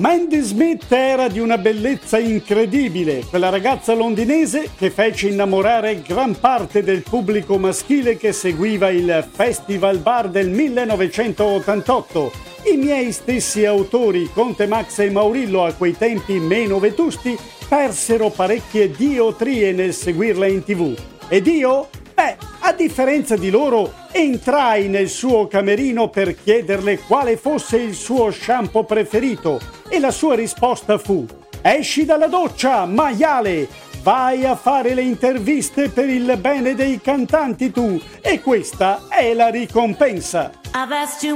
Mandy Smith era di una bellezza incredibile, quella ragazza londinese che fece innamorare gran parte del pubblico maschile che seguiva il Festival Bar del 1988. I miei stessi autori, Conte Max e Maurillo, a quei tempi meno vetusti, persero parecchie diottrie nel seguirla in TV. Ed io? A differenza di loro, entrai nel suo camerino per chiederle quale fosse il suo shampoo preferito e la sua risposta fu: esci dalla doccia, maiale! Vai a fare le interviste per il bene dei cantanti tu, e questa è la ricompensa.